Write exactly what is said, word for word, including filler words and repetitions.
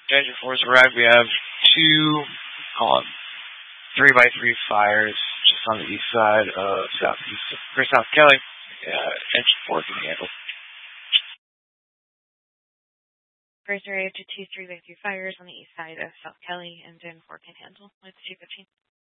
Danger Force arrived. We have two, call it three by three fires just on the east side of southeast or South Kelly. Uh, engine four can handle. First arrived to two three by three fires on the east side of South Kelly, and Engine four can handle with two fifteen.